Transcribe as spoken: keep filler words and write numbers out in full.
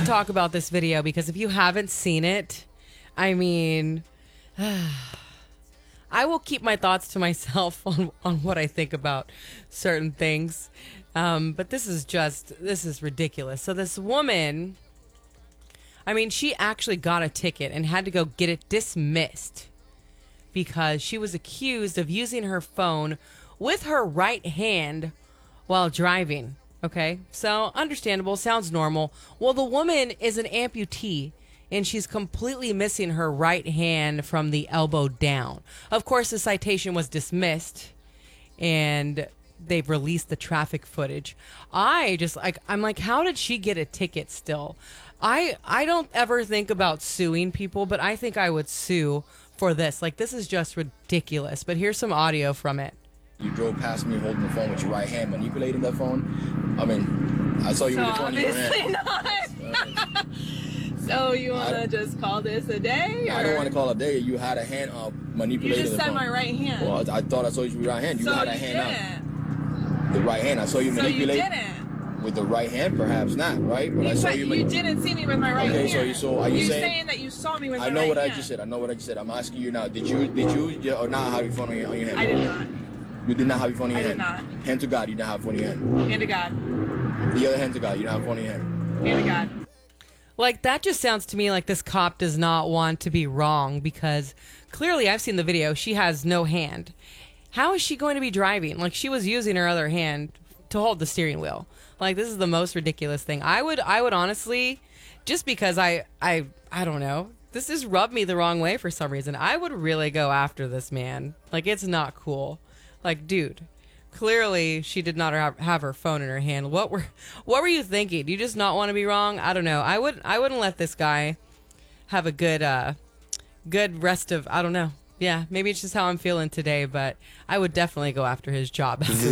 talk about this video because if you haven't seen it, I mean, I will keep my thoughts to myself on, on what I think about certain things. Um, but this is just, this is ridiculous. So this woman, I mean, she actually got a ticket and had to go get it dismissed because she was accused of using her phone with her right hand while driving. Okay, so understandable, sounds normal. Well, the woman is an amputee, and she's completely missing her right hand from the elbow down. Of course, the citation was dismissed, and they've released the traffic footage. I just, like, I'm like, how did she get a ticket still? I, I don't ever think about suing people, but I think I would sue for this. Like, this is just ridiculous. But here's some audio from it. You drove past me holding the phone with your right hand, manipulating that phone. I mean, I saw you so with the phone in your hand. Not. So you want to just call this a day? Or? I don't want to call it a day. You had a hand up manipulating You just the said phone. my right hand. Well, I, I thought I saw you with your right hand. You so had a you hand didn't. up. The right hand. I saw you So manipulate. you didn't. With the right hand, perhaps not, right? But You I saw said you. you mani- didn't see me with my right okay, hand. so you saw. Are you You're saying, saying that you saw me with my I know right what hand. I just said. I know what I just said. I'm asking you now. Did you? Did you? Yeah, or not have your phone on your, on your hand? I did not. You did not have your phone in your I did hand. not. Hand to God, you didn't have your phone in your hand. Hand to God. The other hand to God, you don't have your phone in your hand. Hand to God. Like, that just sounds to me like this cop does not want to be wrong because clearly I've seen the video. She has no hand. How is she going to be driving? Like, she was using her other hand to hold the steering wheel. Like, this is the most ridiculous thing. I would, I would honestly, just because I, I, I don't know, this has rubbed me the wrong way for some reason. I would really go after this man. Like, it's not cool. Like, dude, clearly she did not have, have her phone in her hand. What were, what were you thinking? Do you just not want to be wrong? I don't know. I would, I wouldn't let this guy have a good, uh, good rest of, I don't know. Yeah, maybe it's just how I'm feeling today, but I would definitely go after his job.